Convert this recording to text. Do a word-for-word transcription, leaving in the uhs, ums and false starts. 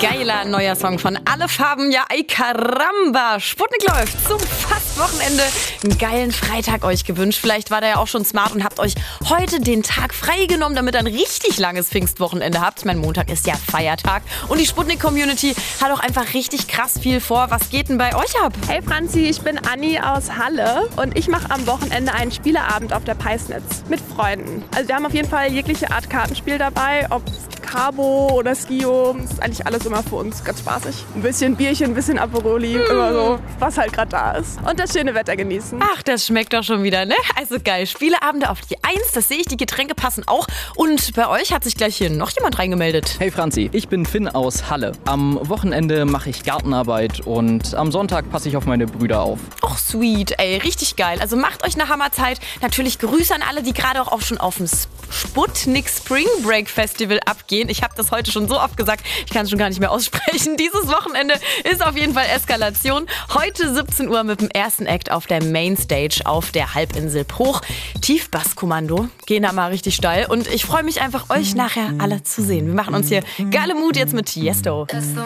Geiler neuer Song von Alle Farben, ja, ay caramba. Sputnik läuft zum Fastwochenende. Einen geilen Freitag euch gewünscht. Vielleicht war der ja auch schon smart und habt euch heute den Tag freigenommen, damit ihr ein richtig langes Pfingstwochenende habt. Mein Montag ist ja Feiertag. Und die Sputnik-Community hat auch einfach richtig krass viel vor. Was geht denn bei euch ab? Hey Franzi, ich bin Anni aus Halle und ich mache am Wochenende einen Spieleabend auf der Peisnitz mit Freunden. Also wir haben auf jeden Fall jegliche Art Kartenspiel dabei, ob Cabo oder Skio, das ist eigentlich alles immer für uns ganz spaßig. Ein bisschen Bierchen, ein bisschen Aperoli, mm. immer so, was halt gerade da ist. Und das schöne Wetter genießen. Ach, das schmeckt doch schon wieder, ne? Also geil, Spieleabende auf die Eins, das sehe ich, die Getränke passen auch. Und bei euch hat sich gleich hier noch jemand reingemeldet. Hey Franzi, ich bin Finn aus Halle. Am Wochenende mache ich Gartenarbeit und am Sonntag passe ich auf meine Brüder auf. Och, sweet, ey, richtig geil. Also macht euch eine Hammerzeit. Natürlich Grüße an alle, die gerade auch, auch schon auf dem Sputnik Spring Break Festival abgehen. Ich habe das heute schon so oft gesagt, ich kann es schon gar nicht mehr aussprechen. Dieses Wochenende ist auf jeden Fall Eskalation. Heute siebzehn Uhr mit dem ersten Act auf der Mainstage auf der Halbinsel Bruch. Tiefbasskommando, gehen da mal richtig steil. Und ich freue mich einfach, euch nachher alle zu sehen. Wir machen uns hier geile Mut jetzt mit Tiesto.